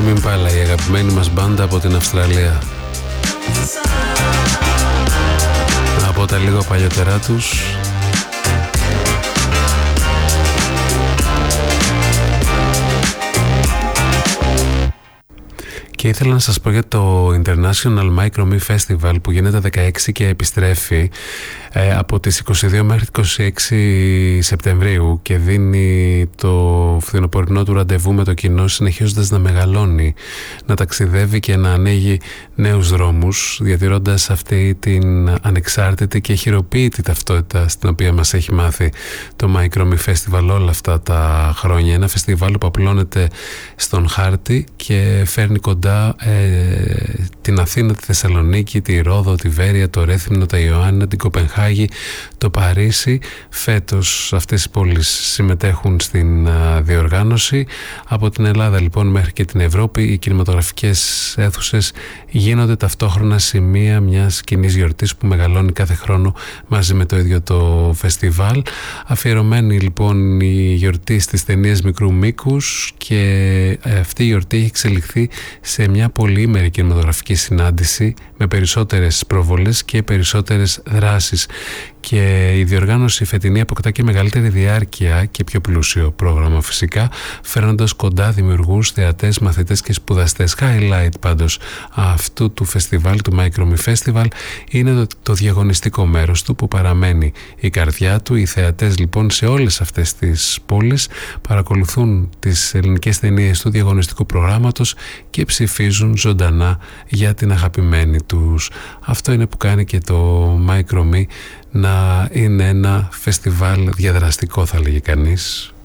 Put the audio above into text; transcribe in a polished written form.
Tame Impala, η αγαπημένη μας μπάντα από την Αυστραλία. Από τα λίγο παλιότερά τους, και ήθελα να σας πω για το International Micro Me Festival που γίνεται 16 και επιστρέφει από τις 22 μέχρι 26 Σεπτεμβρίου και δίνει το φθινοπορεινό του ραντεβού με το κοινό, συνεχίζοντας να μεγαλώνει, να ταξιδεύει και να ανοίγει νέους δρόμους, διατηρώντας αυτή την ανεξάρτητη και χειροποίητη ταυτότητα στην οποία μας έχει μάθει το Micro Me Festival όλα αυτά τα χρόνια. Ένα φεστιβάλ που απλώνεται στον χάρτη και φέρνει κοντά την Αθήνα, τη Θεσσαλονίκη, τη Ρόδο, τη Βέρεια, το Ρέθυμνο, τα Ιωάννινα, την Κοπενχάγη, το Παρίσι. Φέτος αυτές οι πόλεις συμμετέχουν στην διοργάνωση. Από την Ελλάδα λοιπόν μέχρι και την Ευρώπη οι κινηματογραφικές αίθουσες γίνονται ταυτόχρονα σημεία μιας κοινής γιορτής που μεγαλώνει κάθε χρόνο μαζί με το ίδιο το φεστιβάλ. Αφιερωμένη λοιπόν η γιορτή στις ταινίες μικρού μήκους, και αυτή η γιορτή έχει εξελιχθεί σε μια πολυήμερη κινηματογραφική συνάντηση με περισσότερες προβολές και περισσότερες δράσεις, και η διοργάνωση φετινή αποκτά και μεγαλύτερη διάρκεια και πιο πλούσιο πρόγραμμα φυσικά, φέρνοντας κοντά δημιουργούς, θεατές, μαθητές και σπουδαστές. Highlight πάντως αυτού του φεστιβάλ, του Micro Me Festival, είναι το διαγωνιστικό μέρος του που παραμένει η καρδιά του. Οι θεατές λοιπόν σε όλες αυτές τις πόλεις παρακολουθούν τις ελληνικές ταινίες του διαγωνιστικού προγράμματος και ψηφίζουν ζωντανά για την αγαπημένη τους. Αυτό είναι που κάνει και το Micro Me να είναι ένα φεστιβάλ διαδραστικό, θα λέγει κανείς.